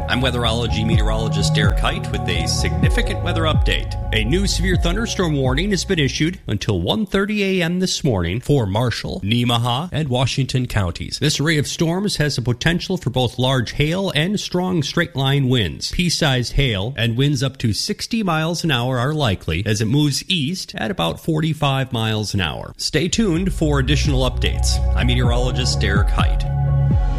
I'm weatherology meteorologist Derek Height with a significant weather update. A new severe thunderstorm warning has been issued until 1:30 a.m. this morning for Marshall, Nemaha, and Washington counties. This array of storms has the potential for both large hail and strong straight-line winds. Pea-sized hail and winds up to 60 miles an hour are likely as it moves east at about 45 miles an hour. Stay tuned for additional updates. I'm meteorologist Derek Height.